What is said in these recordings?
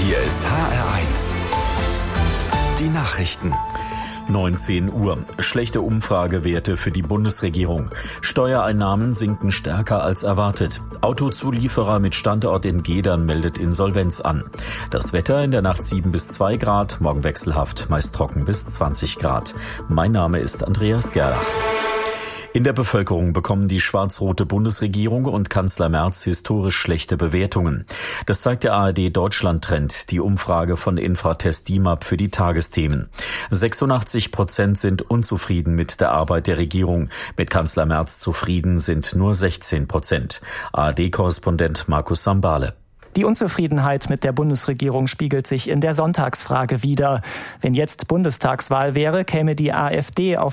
Hier ist HR1. Die Nachrichten. 19 Uhr. Schlechte Umfragewerte für die Bundesregierung. Steuereinnahmen sinken stärker als erwartet. Autozulieferer mit Standort in Gedern meldet Insolvenz an. Das Wetter in der Nacht 7 bis 2 Grad, morgen wechselhaft, meist trocken bis 20 Grad. Mein Name ist Andreas Gerlach. In der Bevölkerung bekommen die schwarz-rote Bundesregierung und Kanzler Merz historisch schlechte Bewertungen. Das zeigt der ARD-Deutschland-Trend, die Umfrage von Infratest DIMAP für die Tagesthemen. 86% sind unzufrieden mit der Arbeit der Regierung. Mit Kanzler Merz zufrieden sind nur 16%. ARD-Korrespondent Markus Sambale. Die Unzufriedenheit mit der Bundesregierung spiegelt sich in der Sonntagsfrage wider. Wenn jetzt Bundestagswahl wäre, käme die AfD auf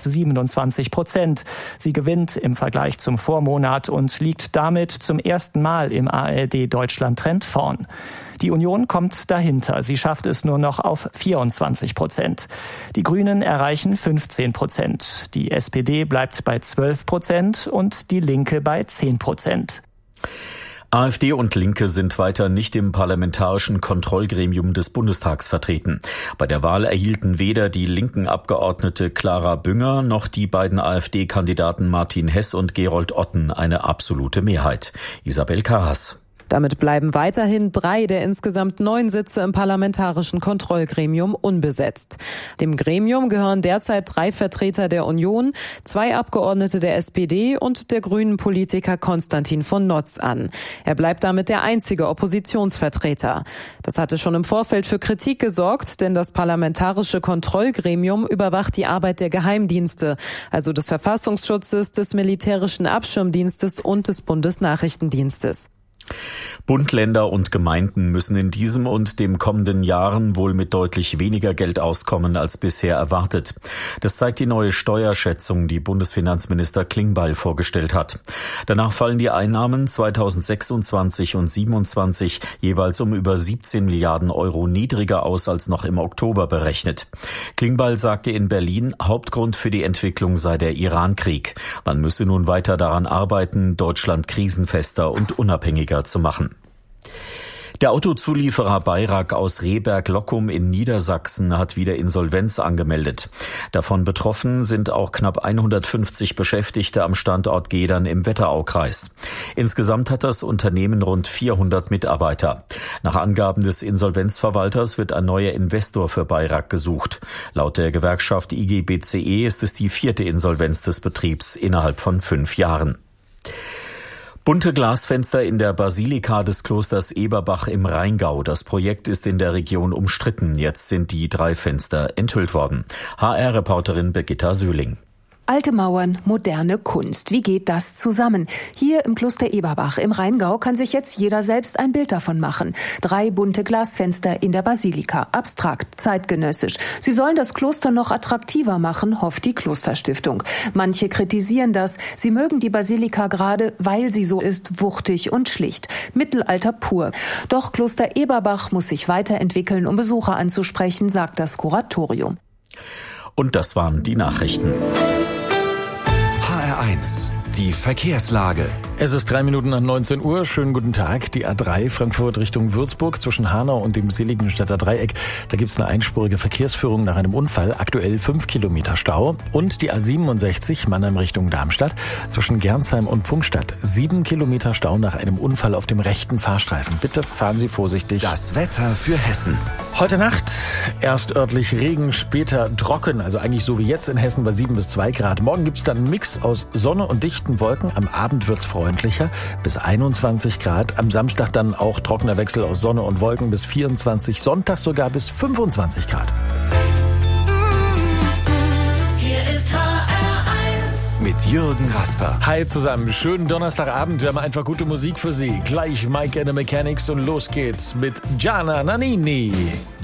27%. Sie gewinnt im Vergleich zum Vormonat und liegt damit zum ersten Mal im ARD-Deutschland-Trend vorn. Die Union kommt dahinter. Sie schafft es nur noch auf 24%. Die Grünen erreichen 15%. Die SPD bleibt bei 12% und die Linke bei 10%. AfD und Linke sind weiter nicht im parlamentarischen Kontrollgremium des Bundestags vertreten. Bei der Wahl erhielten weder die linken Abgeordnete Clara Bünger noch die beiden AfD-Kandidaten Martin Hess und Gerold Otten eine absolute Mehrheit. Isabel Karras. Damit bleiben weiterhin 3 der insgesamt 9 Sitze im parlamentarischen Kontrollgremium unbesetzt. Dem Gremium gehören derzeit 3 Vertreter der Union, 2 Abgeordnete der SPD und der grünen Politiker Konstantin von Notz an. Er bleibt damit der einzige Oppositionsvertreter. Das hatte schon im Vorfeld für Kritik gesorgt, denn das parlamentarische Kontrollgremium überwacht die Arbeit der Geheimdienste, also des Verfassungsschutzes, des Militärischen Abschirmdienstes und des Bundesnachrichtendienstes. Bund, Länder und Gemeinden müssen in diesem und dem kommenden Jahren wohl mit deutlich weniger Geld auskommen als bisher erwartet. Das zeigt die neue Steuerschätzung, die Bundesfinanzminister Klingbeil vorgestellt hat. Danach fallen die Einnahmen 2026 und 2027 jeweils um über 17 Milliarden Euro niedriger aus als noch im Oktober berechnet. Klingbeil sagte in Berlin, Hauptgrund für die Entwicklung sei der Iran-Krieg. Man müsse nun weiter daran arbeiten, Deutschland krisenfester und unabhängiger zu machen. Der Autozulieferer BayRag aus Rehberg-Lockum in Niedersachsen hat wieder Insolvenz angemeldet. Davon betroffen sind auch knapp 150 Beschäftigte am Standort Gedern im Wetteraukreis. Insgesamt hat das Unternehmen rund 400 Mitarbeiter. Nach Angaben des Insolvenzverwalters wird ein neuer Investor für BayRag gesucht. Laut der Gewerkschaft IG BCE ist es die 4. Insolvenz des Betriebs innerhalb von 5 Jahren. Bunte Glasfenster in der Basilika des Klosters Eberbach im Rheingau. Das Projekt ist in der Region umstritten. Jetzt sind die 3 Fenster enthüllt worden. HR-Reporterin Birgitta Söhling. Alte Mauern, moderne Kunst. Wie geht das zusammen? Hier im Kloster Eberbach im Rheingau kann sich jetzt jeder selbst ein Bild davon machen. 3 bunte Glasfenster in der Basilika. Abstrakt, zeitgenössisch. Sie sollen das Kloster noch attraktiver machen, hofft die Klosterstiftung. Manche kritisieren das. Sie mögen die Basilika gerade, weil sie so ist, wuchtig und schlicht. Mittelalter pur. Doch Kloster Eberbach muss sich weiterentwickeln, um Besucher anzusprechen, sagt das Kuratorium. Und das waren die Nachrichten. HR1, die Verkehrslage. Es ist 3 Minuten nach 19 Uhr. Schönen guten Tag. Die A3 Frankfurt Richtung Würzburg zwischen Hanau und dem Seligenstädter Dreieck. Da gibt es eine einspurige Verkehrsführung nach einem Unfall. Aktuell 5 Kilometer Stau. Und die A67 Mannheim Richtung Darmstadt zwischen Gernsheim und Pfungstadt. 7 Kilometer Stau nach einem Unfall auf dem rechten Fahrstreifen. Bitte fahren Sie vorsichtig. Das Wetter für Hessen. Heute Nacht erst örtlich Regen, später trocken. Also eigentlich so wie jetzt in Hessen bei 7 bis 2 Grad. Morgen gibt es dann einen Mix aus Sonne und dichten Wolken. Am Abend wird es freundlicher bis 21 Grad. Am Samstag dann auch trockener Wechsel aus Sonne und Wolken bis 24. Sonntag sogar bis 25 Grad. Hier ist HR1 mit Jürgen Rasper. Hi zusammen, schönen Donnerstagabend. Wir haben einfach gute Musik für Sie. Gleich Mike and the Mechanics und los geht's mit Gianna Nannini.